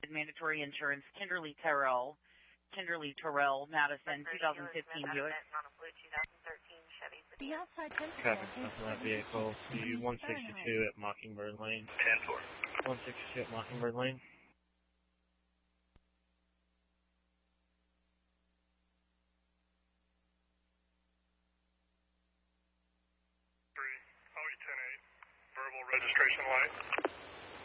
mandatory insurance, Kimberly Terrell, Madison, 2015 Buick. The outside temperature Traffic stuff on that vehicle to 162 at Mockingbird Lane. 10-4. 162 at Mockingbird Lane. Huawei 10-8, verbal registration light.